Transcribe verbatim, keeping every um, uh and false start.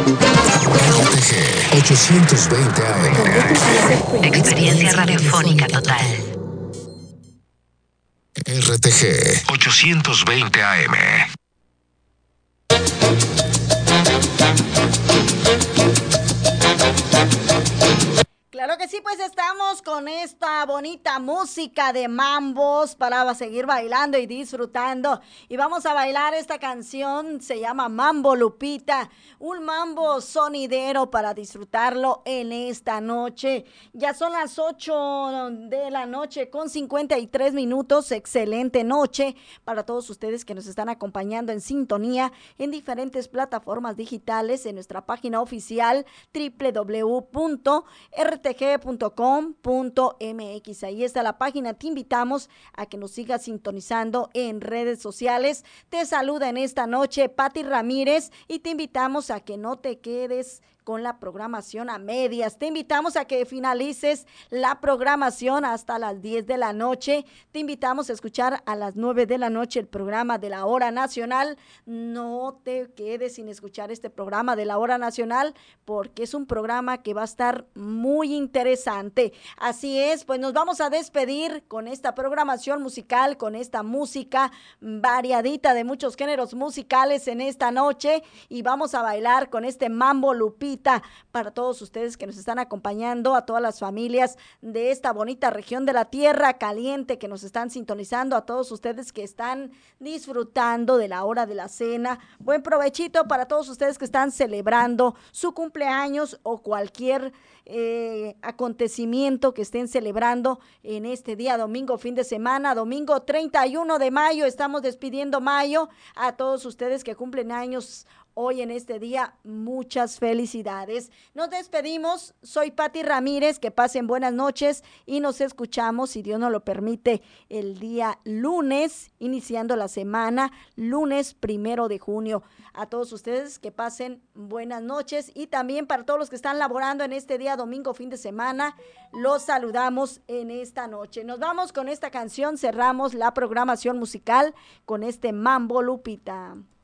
R T G ochocientos veinte A M. Experiencia radiofónica total. R T G ochocientos veinte A M. Claro que sí, pues estamos con esta bonita música de mambos para seguir bailando y disfrutando. Y vamos a bailar esta canción, se llama Mambo Lupita, un mambo sonidero para disfrutarlo en esta noche. Ya son las ocho de la noche con cincuenta y tres minutos, excelente noche para todos ustedes que nos están acompañando en sintonía en diferentes plataformas digitales, en nuestra página oficial doble u doble u doble u punto r t g punto com punto m x. Ahí está la página, te invitamos a que nos sigas sintonizando en redes sociales. Te saluda en esta noche Pati Ramírez y te invitamos a que no te quedes con la programación a medias. Te invitamos a que finalices la programación hasta las diez de la noche. Te invitamos a escuchar a las nueve de la noche el programa de la Hora Nacional. No te quedes sin escuchar este programa de la Hora Nacional porque es un programa que va a estar muy interesante. Así es, pues nos vamos a despedir con esta programación musical, con esta música variadita de muchos géneros musicales en esta noche y vamos a bailar con este Mambo Lupita para todos ustedes que nos están acompañando, a todas las familias de esta bonita región de la Tierra Caliente que nos están sintonizando, a todos ustedes que están disfrutando de la hora de la cena. Buen provechito para todos ustedes que están celebrando su cumpleaños o cualquier eh, acontecimiento que estén celebrando en este día domingo, fin de semana, domingo treinta y uno de mayo. Estamos despidiendo mayo. A todos ustedes que cumplen años hoy en este día, muchas felicidades. Nos despedimos, soy Pati Ramírez, que pasen buenas noches y nos escuchamos, si Dios nos lo permite, el día lunes, iniciando la semana, lunes primero de junio. A todos ustedes que pasen buenas noches y también para todos los que están laborando en este día domingo, fin de semana, los saludamos en esta noche. Nos vamos con esta canción, cerramos la programación musical con este Mambo Lupita.